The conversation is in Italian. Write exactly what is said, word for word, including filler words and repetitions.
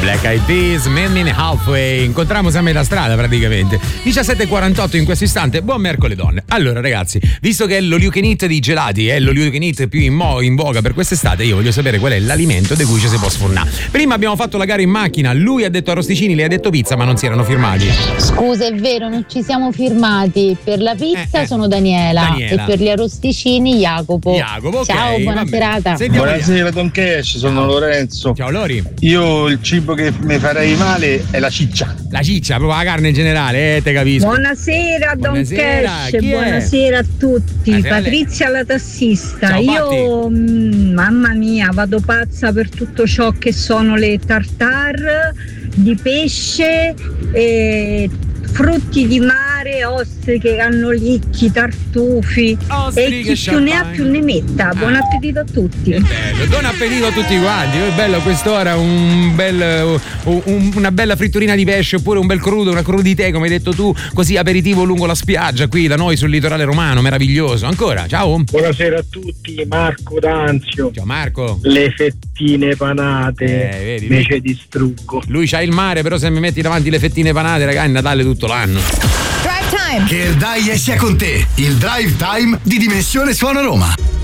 Black Eyed Peas, Meet Me Halfway. Incontriamoci a metà strada praticamente. diciassette e quarantotto in questo istante. Buon mercoledì donne. Allora ragazzi, visto che è l'all you can eat di gelati, è l'all you can eat più in, mo- in voga per quest'estate, io voglio sapere qual è l'alimento di cui ci si può sfornare. Prima abbiamo fatto la gara in macchina, lui ha detto arrosticini, lei ha detto pizza, ma non si erano firmati. Scusa, è vero, non ci siamo firmati. Per la pizza eh, eh. sono Daniela, Daniela e per gli arrosticini Jacopo. Jacopo, okay, ciao, buona vabbè. serata. Sentiamo Buonasera Don Cash, sono ciao. Lorenzo. Ciao Lori. Io il cibo che mi farei male è la ciccia. La ciccia, proprio la carne in generale, eh, te capisco. Buonasera Don Buonasera. Cash, buonasera a tutti. Buonasera. Patrizia la tassista. Ciao, Io mh, mamma mia, vado pazza per tutto ciò che sono le tartare di pesce e frutti di mare, ostriche, cannolicchi, tartufi. Ostriche, e chi più ne ha più ne metta. Buon ah. appetito a tutti. Che bello, buon appetito a tutti quanti. È bello a quest'ora un bel, un, una bella fritturina di pesce oppure un bel crudo, una crudité come hai detto tu, così aperitivo lungo la spiaggia qui da noi sul litorale romano, meraviglioso. Ancora, ciao. Buonasera a tutti, Marco D'Anzio. Ciao Marco. Le fettine panate eh, vedi, invece lui, distruggo. Lui c'ha il mare, però se mi metti davanti le fettine panate, raga, è Natale tutto l'anno. Drive Time. Che il dai sia con te. Il Drive Time di Dimensione Suono Roma.